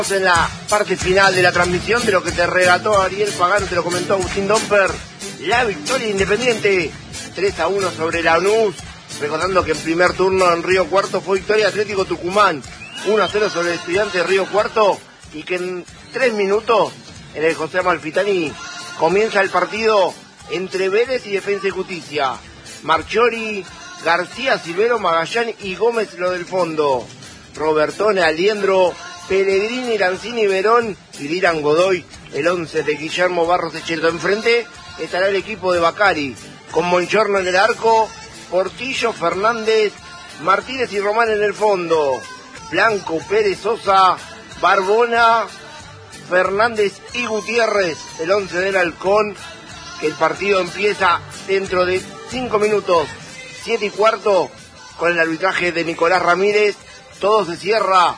En la parte final de la transmisión de lo que te relató Ariel Pagano, te lo comentó Agustín Domper, la victoria Independiente 3-1 sobre Lanús, recordando que en primer turno en Río Cuarto fue victoria Atlético Tucumán 1-0 sobre el Estudiante de Río Cuarto, y que en 3 minutos en el José Amalfitani comienza el partido entre Vélez y Defensa y Justicia. Marchiori, García, Silvero, Magallán y Gómez lo del fondo, Robertone, Aliendro, Pellegrini, Lanzini, Verón y Dylan Godoy, el 11 de Guillermo Barros Echeto. Enfrente estará el equipo de Bacari, con Monchorno en el arco, Portillo, Fernández, Martínez y Román en el fondo, Blanco, Pérez, Sosa, Barbona, Fernández y Gutiérrez, el 11 del Halcón. El partido empieza dentro de 5 minutos, 7:15, con el arbitraje de Nicolás Ramírez. Todo se cierra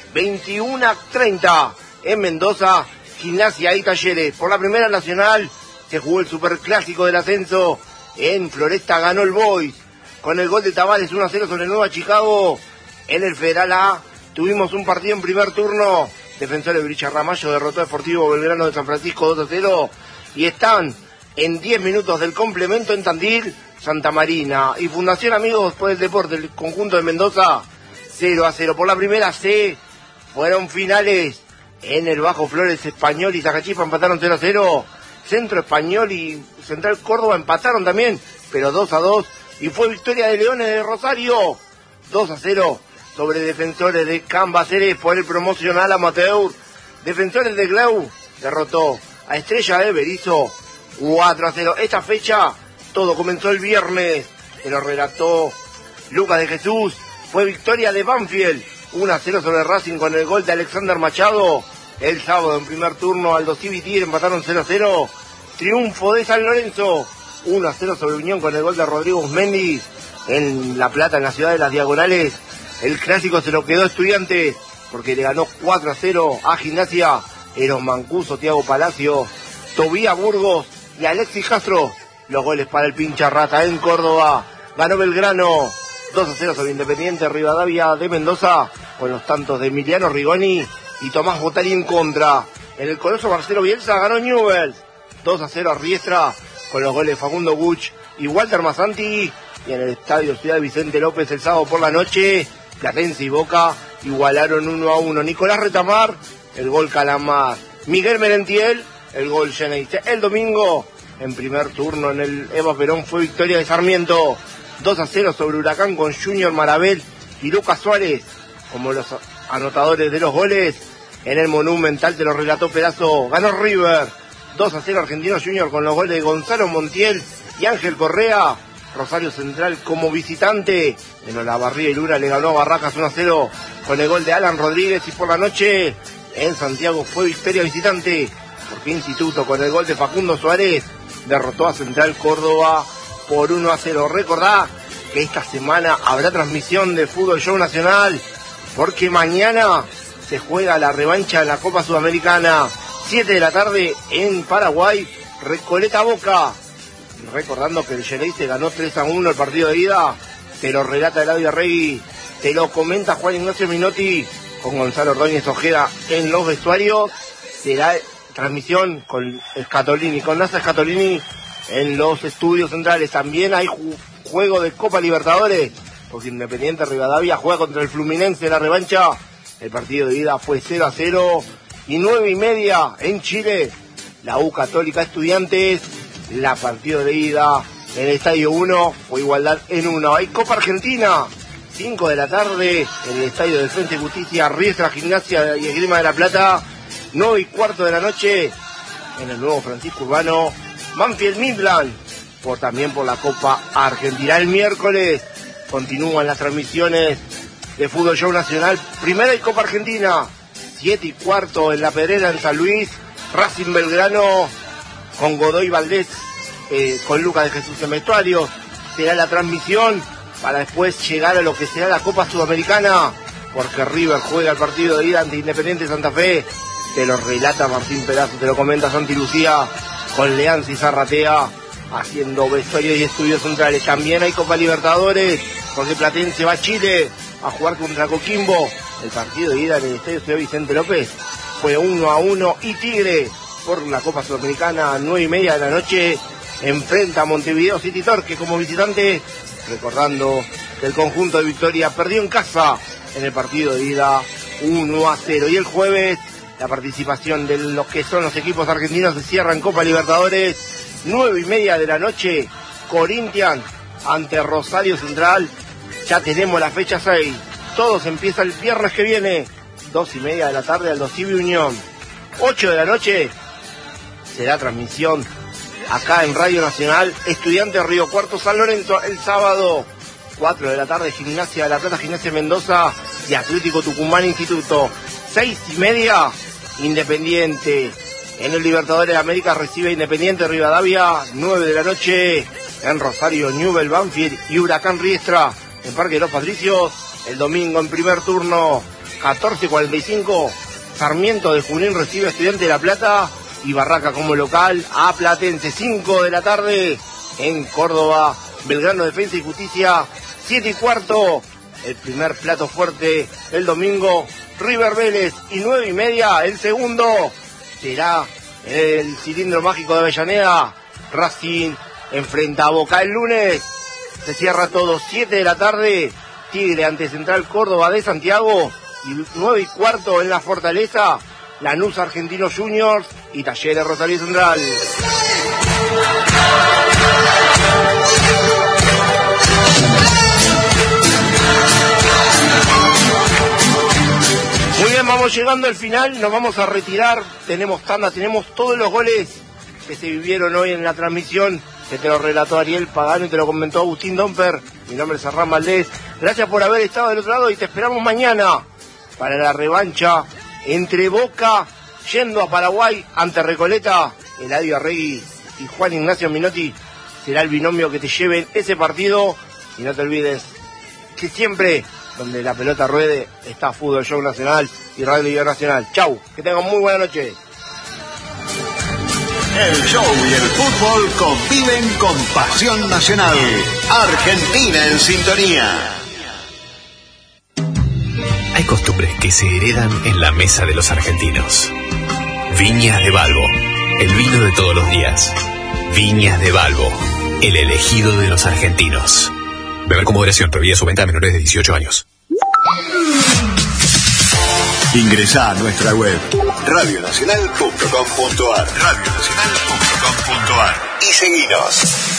21:30 en Mendoza, Gimnasia y Talleres. Por la Primera Nacional se jugó el superclásico del ascenso. En Floresta ganó el Boys con el gol de Tavares 1-0 sobre Nueva Chicago. En el Federal A tuvimos un partido en primer turno. Defensores de Bricha Ramallo derrotó a Deportivo Belgrano de San Francisco 2-0. Y están en 10 minutos del complemento en Tandil, Santa Marina y Fundación Amigos por el Deporte, el conjunto de Mendoza, 0-0. Por la Primera C fueron finales en el Bajo Flores. Español y Zacachipa empataron 0-0. Centro Español y Central Córdoba empataron también, pero 2-2. Y fue victoria de Leones de Rosario, 2-0 sobre Defensores de Cambaceres por el promocional amateur. Defensores de Glau derrotó a Estrella de Berizo 4-0. Esta fecha, todo comenzó el viernes, se lo relató Lucas de Jesús. Fue victoria de Banfield 1-0 sobre Racing con el gol de Alexander Machado. El sábado en primer turno Aldo Civi y Tigre empataron 0-0. Triunfo de San Lorenzo 1-0 sobre Unión con el gol de Rodrigo Usmendi. En La Plata, en la ciudad de las Diagonales, el clásico se lo quedó Estudiantes porque le ganó 4-0 a Gimnasia. Eros Mancuso, Tiago Palacio, Tobías Burgos y Alexis Castro. Los goles para el pincha rata. En Córdoba ganó Belgrano 2-0 sobre Independiente Rivadavia de Mendoza, con los tantos de Emiliano Rigoni y Tomás Botari en contra. En el Coloso Marcelo Bielsa ganó Newell's 2-0 a Riestra, con los goles de Facundo Buch y Walter Masanti. Y en el Estadio Ciudad Vicente López el sábado por la noche, Platense y Boca igualaron 1-1. Nicolás Retamar, el gol Calamar. Miguel Merentiel, el gol Geneise. El domingo, en primer turno en el Eva Perón, fue victoria de Sarmiento 2-0 sobre Huracán, con Junior Marabel y Lucas Suárez como los anotadores de los goles. En el Monumental, te lo relató Pedazo, ganó River 2-0 Argentino Junior con los goles de Gonzalo Montiel y Ángel Correa. Rosario Central como visitante en Olavarría y Lura le ganó a Barracas 1-0 con el gol de Alan Rodríguez. Y por la noche en Santiago fue victoria visitante, porque Instituto con el gol de Facundo Suárez derrotó a Central Córdoba por 1-0. Recordá que esta semana habrá transmisión de Fútbol Show Nacional, porque mañana se juega la revancha de la Copa Sudamericana, 7 de la tarde en Paraguay, Recoleta Boca. Recordando que el Geneise ganó 3-1 el partido de ida. Te lo relata Eladio Arregui, te lo comenta Juan Ignacio Minotti, con Gonzalo Ordóñez Ojeda en los vestuarios. Será transmisión con Scatolini, con Nasa Scatolini en los estudios centrales. También hay juego de Copa Libertadores, porque Independiente Rivadavia juega contra el Fluminense en la revancha. El partido de ida fue 0-0. Y 9:30 en Chile, la U Católica Estudiantes. La partido de ida en el Estadio 1 fue igualdad en 1. Hay Copa Argentina, 5 de la tarde en el Estadio Defensa y Justicia, Riestra, Gimnasia y Esgrima de la Plata. 9:15 de la noche en el nuevo Francisco Urbano, Banfield Midland, también por la Copa Argentina. El miércoles continúan las transmisiones de Fútbol Show Nacional. Primera y Copa Argentina, 7:15 en La Pedrera en San Luis, Racing Belgrano con Godoy Valdés, con Lucas de Jesús en vestuario. Será la transmisión para después llegar a lo que será la Copa Sudamericana, porque River juega el partido de ida ante Independiente Santa Fe. Te lo relata Martín Pedazo, te lo comenta Santi Lucía, con Leanza y Zarratea haciendo vestuario y estudios centrales. También hay Copa Libertadores, porque Platense va a Chile a jugar contra Coquimbo. El partido de ida en el Estadio Ciudad Vicente López fue 1-1 y Tigre por la Copa Sudamericana, 9:30 de la noche, enfrenta a Montevideo City Torque como visitante, recordando que el conjunto de Victoria perdió en casa en el partido de ida 1-0. Y el jueves, la participación de los que son los equipos argentinos se cierra en Copa Libertadores, 9:30 de la noche, Corinthians ante Rosario Central. Ya tenemos la fecha 6, todos empieza el viernes que viene, 2:30 de la tarde, Aldo Civi Unión. 8 de la noche será transmisión acá en Radio Nacional, Estudiantes Río Cuarto San Lorenzo. El sábado, 4 de la tarde, Gimnasia de la Plata, Gimnasia Mendoza y Atlético Tucumán Instituto. 6:30, Independiente en el Libertadores de América recibe Independiente Rivadavia. 9 de la noche en Rosario, Newell's Banfield y Huracán Riestra en Parque de los Patricios. El domingo en primer turno, 14:45, Sarmiento de Junín recibe a Estudiantes de La Plata y Barraca como local a Platense. 5 de la tarde en Córdoba, Belgrano Defensa y Justicia. 7:15, el primer plato fuerte el domingo, River Vélez. Y 9:30, el segundo, será el cilindro mágico de Avellaneda. Racing enfrenta a Boca. El lunes se cierra todo, 7 de la tarde, Tigre ante Central Córdoba de Santiago. Y 9:15 en la Fortaleza, Lanús Argentinos Juniors y Talleres Rosario Central. Muy bien, vamos llegando al final, nos vamos a retirar, tenemos tanda, tenemos todos los goles que se vivieron hoy en la transmisión, que te lo relató Ariel Pagano y te lo comentó Agustín Domper. Mi nombre es Hernán Valdés, gracias por haber estado del otro lado y te esperamos mañana para la revancha entre Boca yendo a Paraguay ante Recoleta. Eladio Arregui y Juan Ignacio Minotti será el binomio que te lleven ese partido. Y no te olvides que siempre donde la pelota ruede está Fútbol Show Nacional y Radio Liga Nacional. Chau, que tengan muy buena noche. El show y el fútbol conviven con pasión nacional. Argentina en sintonía. Hay costumbres que se heredan en la mesa de los argentinos. Viñas de Balbo, el vino de todos los días. Viñas de Balbo, el elegido de los argentinos. Beber con moderación, prohibida su venta a menores de 18 años. Ingresá a nuestra web radionacional.com.ar y seguinos.